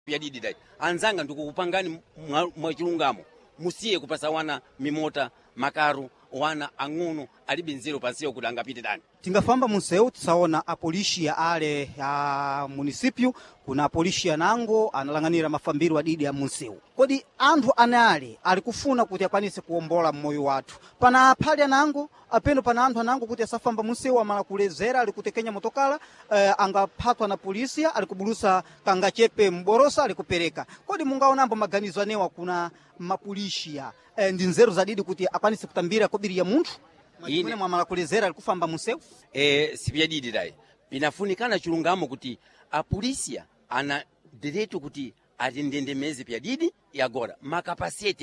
pyadidi dai anzanga ndikukupangani mwachilungamo musiye kupasa wana mimota makaru wana ang'ono alibe nzero pansiyo kuti angapite dani. Tingafamba munsewu tisaona apolishi ya ale ya munisipyu kuna apolishi ya nango analanganira mafambiro adidi ya munsewu. Kodi anthu anale ali kufuna kuti akwanise kuombola mmoyo watu. Pana aphali anango apeno pana anthu anango kuti asafamba munsewu amala kulezera ali kutekenya motokala angaphatwa na polisia ali kubulusa kangachepe mborosa ali kupereka. Kodi mungaonambo maganizo anewa kuna mapolishia ndi nzeru zadidi kuti akwanise kutambira kobiri ya munthu? Mwachimune mwamala kulezera ali kufamba munsewu? Sipyadidi dai. Pinafunikana chilungamo kuti apolisia ana direito kuti atindendemeze pyadidi agora makapasiti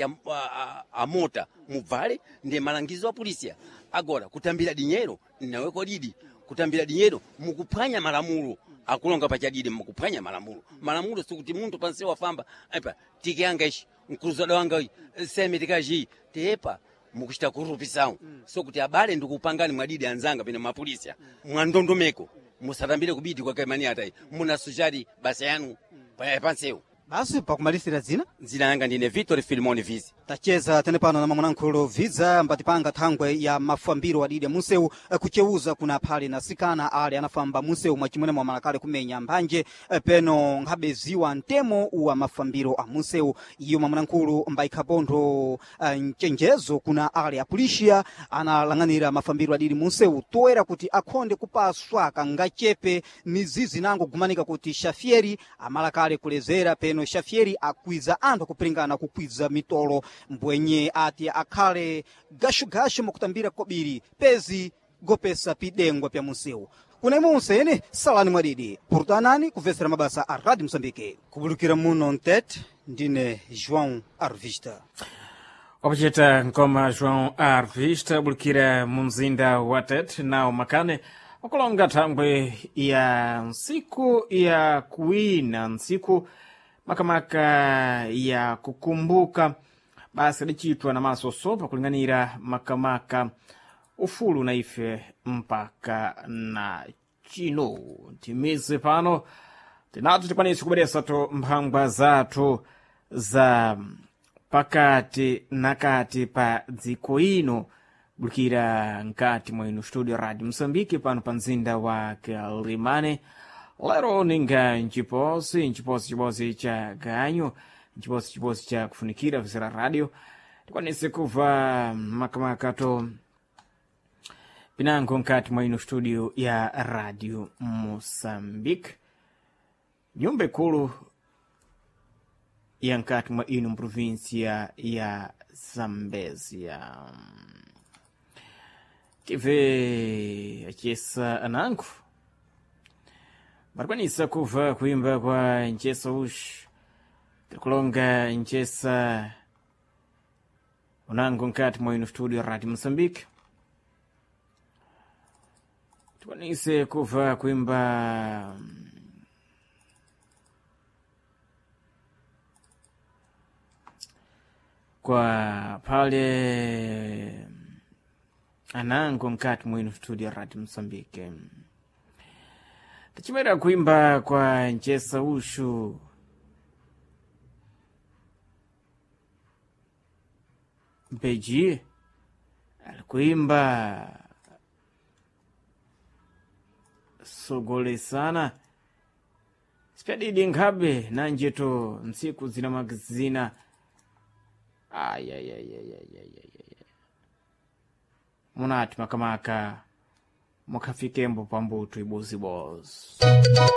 a mota mubvale ndi malangizo a polisia agora kutambira dinheiro nawe kodidi kutambira dinheiro mukuphwanya malamulo akulonga pachadidi mukuphwanya malamulo sikuti munthu panse wafamba apa tikiyanga ishi mkruzado wanga semetikaji tepa mukuchita kurupisawo so kuti abale ndikupangani mwadidi anzanga pena mapolisia mwandondomeko musatambire kubidi kwa kaimani atai munasujari basa yanu pansewu. Basi pakumalisira zina yanga ndine Vitor Filimoni Vizi. Tacheza tene pano na mwanankhulu Viza mbatipanga thangwe ya mafambiro adidi ya munsewu kucheuza kuna phali na sikana ali anafamba munsewu mwachimune mwa malakale kumenya mbanje peno ngabeziwa ntemo wa mafambiro a munsewu iyo mwanankhulu mbaikhapondo nchenjezo kuna ali apolishia analanganira mafambiro adidi munsewu toera kuti akhonde kupaswa kangachepe mizizi nango gumanika kuti shafieri amalakale kulezera peno shafieri akwiza anthu kupringana kukwiza mitolo mbwenye ati akhale gashugashu mukutambira kobiri pezi gopesa pidengwa pya munsewu. Kuna musene salani mwadidi purtanani kuvesera mabasa a Radio Msambike kubulukira muno Ntete ndine João Arvista. Wapacheta nkoma João Arvista bulukira mumzinda wa Tete nao makane wakulonga thangwe ya nsiku ya kuwina nsiku makamaka ya kukumbuka basi lichitwa na masosopa kulinganira makamaka ufulu na ife mpaka na chino timize pano tinatu tikwanisi kubadesa to mphangwa zatu za pakati nakati pa dziko ino bulikira nkati mwenu studio Radio Msambiki pano panzinda wa Kilimane. Lero ninga nchiposi cha ganyo chiposi cha kufunikira visera radio tikwanise kuva makamakato pinango nkati mwaino studio ya Radio Mosambik nyumba kulu ya nkati mwa ino provinsia ya Zambezia tive achesa anangu barikwanisa kuva kuimba kwa nchesa ushi tikulonga nchesa unango nkati mwa ino studio Radio Msambiki tikwanise kuva kuimba kwa pale anango nkati mwa ino studio Radio Msambiki tichimera kuimba kwa nchesa ushu Mpeji alikuimba sogole sana sipadidi ngabe nanjeto nsiku zina magazina munati makamaka mukafikembo pambutu ibozi bozi